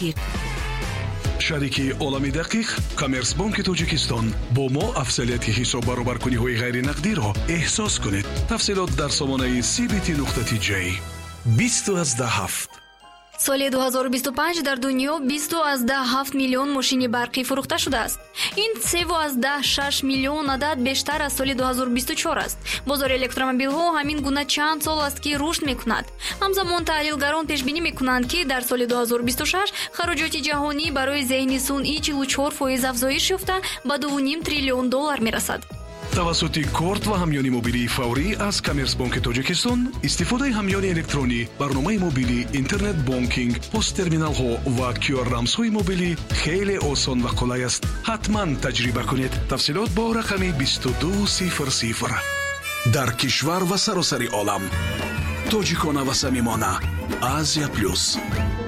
دقیق. шарики олами дақиқ коммерсбанки тоҷикистон бо мо афзалияти ҳисоб баробаркуниҳои ғайринақдиро эҳсос кунед. тафсилот дар сомонаи cbt.j 2017. соли 2025 дар дунё 20.7 миллион мошини барқӣ фурӯхта шудааст. ин 3.6 миллион адад бештар аз соли 2024 аст. бозори электромобилҳо ҳамин гуна чанд сол аст ки рушд мекунад. ҳамзамон таҳлилгарон пешбинӣ мекунанд ки дар соли 2026 хароҷоти ҷаҳонӣ барои зеҳни сунъӣ 44% афзоиш ёфта ба $2.5 триллион мерасад. тавассути корт ва ҳамёни мобилии фаврӣ аз коммерсбанки тоҷикистон истифодаи ҳамёни электронӣ, барномаи мобилӣ, интернет бонкинг, посттерминалҳо ва QR-рамзҳои мобилӣ хеле осон ва қулай аст. ҳатман таҷриба кунед. тафсилот бо рақами 2200. дар кишвар ва саросари олам тоҷикона ва самимона. Азия плюс.